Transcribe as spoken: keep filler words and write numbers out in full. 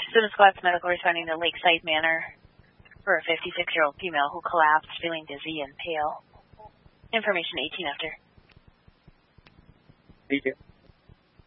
Student Squad's medical responding to Lakeside Manor for a fifty-six-year-old female who collapsed, feeling dizzy and pale. Information eighteen after. Thank you.